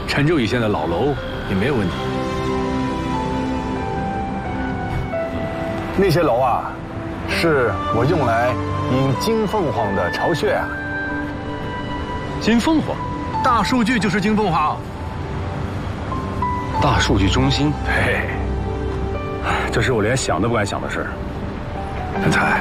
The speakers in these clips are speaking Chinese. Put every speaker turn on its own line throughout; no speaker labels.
陈州以县的老楼也没有问题。那些楼啊，是我用来引金凤凰的巢穴啊。
金凤凰，
大数据就是金凤凰。
大数据中心，
嘿，这是我连想都不敢想的事儿。陈才，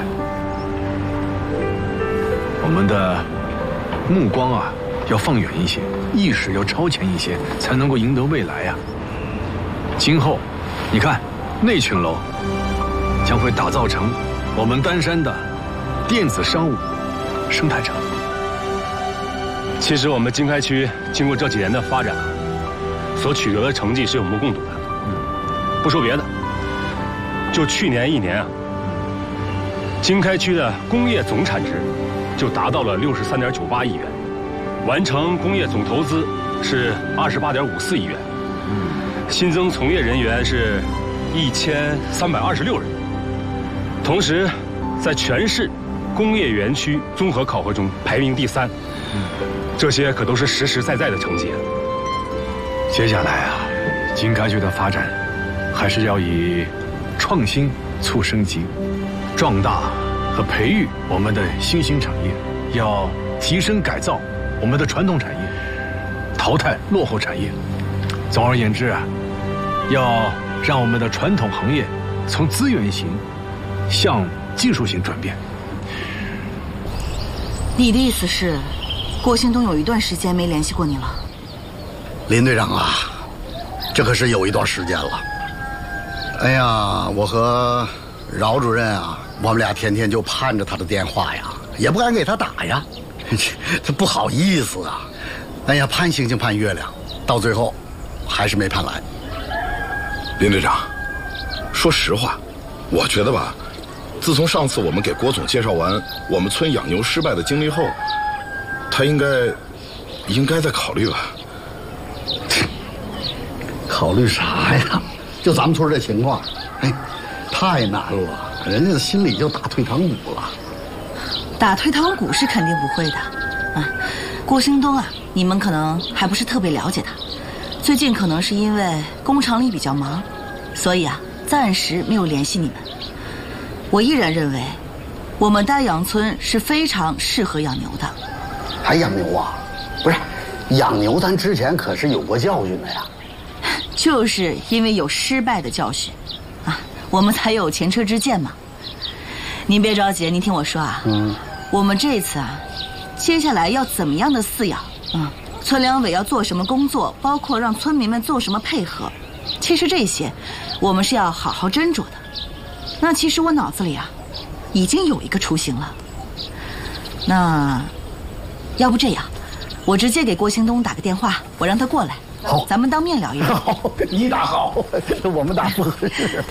我们的目光啊要放远一些，意识要超前一些，才能够赢得未来呀。今后，你看那群楼将会打造成我们丹山的电子商务生态城。
其实我们经开区经过这几年的发展，所取得的成绩是有目共睹的。不说别的，就去年1年啊，经开区的工业总产值就达到了63.98亿元，完成工业总投资是28.54亿元，新增从业人员是1326人。同时，在全市工业园区综合考核中排名第3，这些可都是实实在在的成绩。
接下来啊，经开区的发展还是要以创新促升级，壮大和培育我们的新兴产业，要提升改造我们的传统产业，淘汰落后产业。总而言之啊，要让我们的传统行业从资源型向技术型转变。
你的意思是，郭兴东有一段时间没联系过你了？
林队长啊，这可是有一段时间了。哎呀，我和饶主任啊，我们俩天天就盼着他的电话呀，也不敢给他打呀，这不好意思啊。哎呀，盼星星盼月亮，到最后还是没盼来。
林队长，说实话，我觉得吧，自从上次我们给郭总介绍完我们村养牛失败的经历后，他应该再考虑吧。
考虑啥呀？就咱们村这情况，哎，太难了，人家心里就打退堂鼓了。
打退堂鼓是肯定不会的，啊，郭兴东啊，你们可能还不是特别了解他，最近可能是因为工厂里比较忙，所以啊，暂时没有联系你们。我依然认为，我们丹阳村是非常适合养牛的。
还养牛啊？不是，养牛咱之前可是有过教训的呀。
就是因为有失败的教训，啊，我们才有前车之鉴嘛。您别着急，您听我说啊，我们这次啊，接下来要怎么样的饲养，村两委要做什么工作，包括让村民们做什么配合，其实这些我们是要好好斟酌的。那其实我脑子里啊，已经有一个雏形了。那要不这样，我直接给郭兴东打个电话，我让他过来。
好，
咱们当面聊一聊。
好，你打好，我们打不合适。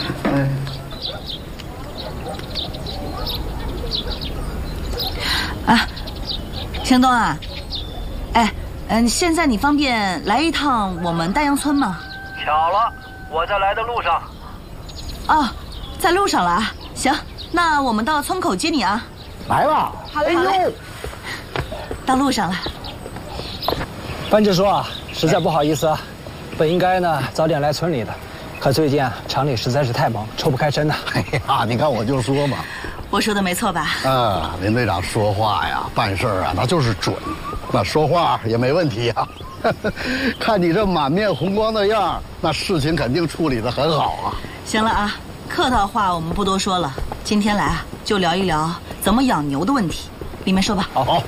啊，兴东啊，哎，现在你方便来一趟我们丹阳村吗？
巧了，我在来的路上。
哦，在路上了啊。行，那我们到村口接你啊。
来了。
好嘞，好嘞。到路上了。
班支书啊，实在不好意思啊，本应该呢早点来村里的，可最近啊厂里实在是太忙，抽不开身呐。
哎呀，你看我就说嘛。
我说的没错吧？
啊，林队长说话呀，办事啊，那就是准，那说话也没问题啊。看你这满面红光的样，那事情肯定处理得很好啊。
行了啊，客套话我们不多说了，今天来啊就聊一聊怎么养牛的问题，里面说吧。
好。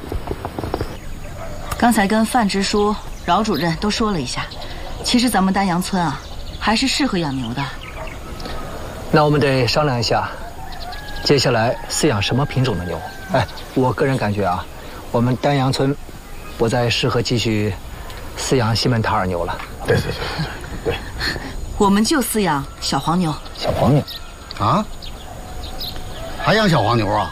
刚才跟范支书、饶主任都说了一下，其实咱们丹阳村啊，还是适合养牛的。
那我们得商量一下，接下来饲养什么品种的牛？哎，我个人感觉啊，我们丹阳村不再适合继续饲养西门塔尔牛了。
对。
我们就饲养小黄牛。
小黄牛，啊？还养小黄牛啊？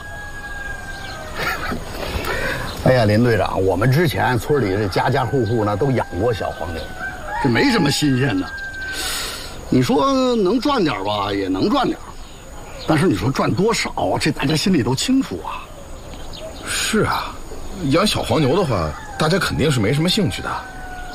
哎呀，林队长，我们之前村里这家家户户呢都养过小黄牛，这没什么新鲜的。你说能赚点吧，也能赚点，但是你说赚多少，这大家心里都清楚啊。
是啊，养小黄牛的话，大家肯定是没什么兴趣的。